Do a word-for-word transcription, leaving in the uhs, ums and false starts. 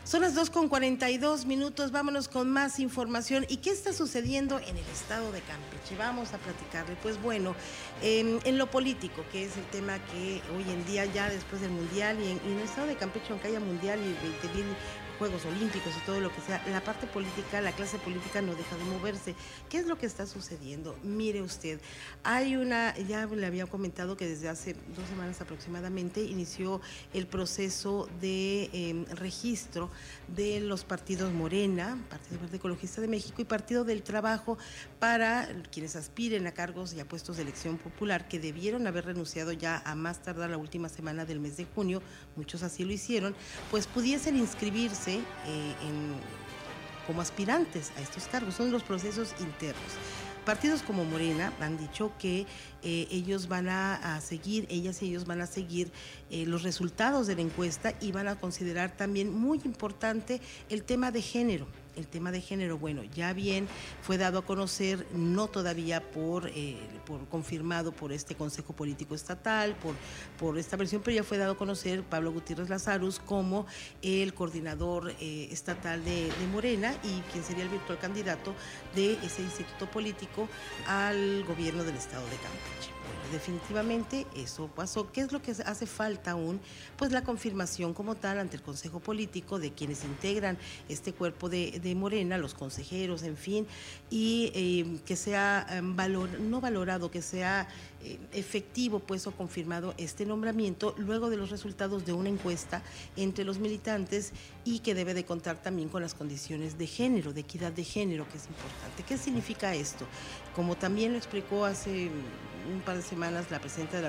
Son las dos con cuarenta y dos minutos, vámonos con más información. ¿Y qué está sucediendo en el estado de Campeche? Vamos a platicarle. Pues bueno, en, en lo político, que es el tema que hoy en día, ya después del Mundial, y en, y en el estado de Campeche, aunque haya Mundial y veinte mil Juegos Olímpicos y todo lo que sea, la parte política, la clase política no deja de moverse. ¿Qué es lo que está sucediendo? Mire usted, hay una, ya le había comentado que desde hace dos semanas aproximadamente inició el proceso de eh, registro de los partidos Morena, Partido Verde Ecologista de México y Partido del Trabajo, para quienes aspiren a cargos y a puestos de elección popular, que debieron haber renunciado ya a más tardar la última semana del mes de junio, muchos así lo hicieron, pues pudiesen inscribirse Eh, en, como aspirantes a estos cargos. Son los procesos internos. Partidos como Morena han dicho que eh, ellos van a, a seguir, ellas y ellos van a seguir eh, los resultados de la encuesta y van a considerar también muy importante el tema de género. El tema de género, bueno, ya bien fue dado a conocer, no todavía por, eh, por confirmado por este Consejo Político Estatal, por, por esta versión, pero ya fue dado a conocer Pablo Gutiérrez Lazarus como el coordinador eh, estatal de, de Morena y quien sería el virtual candidato de ese instituto político al gobierno del estado de Campeche. Bueno, definitivamente eso pasó. ¿Qué es lo que hace falta aún? Pues la confirmación como tal ante el Consejo Político de quienes integran este cuerpo de, de Morena, los consejeros, en fin, y eh, que sea eh, valor, no valorado, que sea eh, efectivo, pues, o confirmado este nombramiento luego de los resultados de una encuesta entre los militantes y que debe de contar también con las condiciones de género, de equidad de género, que es importante. ¿Qué significa esto? Como también lo explicó hace un par de semanas la presidenta de la